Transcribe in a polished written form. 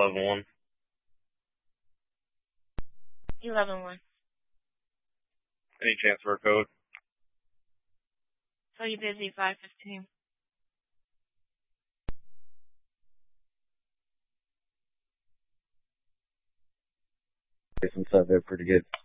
11-1. 11-1. Any chance for a code? So you busy 5:15. Since they're pretty good.